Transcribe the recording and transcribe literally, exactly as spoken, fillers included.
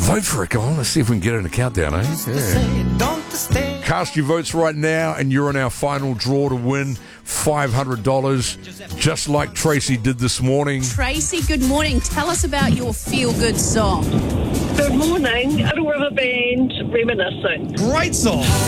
Vote for it. Come on, let's see if we can get it in a countdown, eh? Yeah. Cast your votes right now, and you're in our final draw to win five hundred dollars, just like Tracy did this morning. Tracy, good morning. Tell us about your feel-good song. Good morning. Little River Band, Reminiscing. Great song.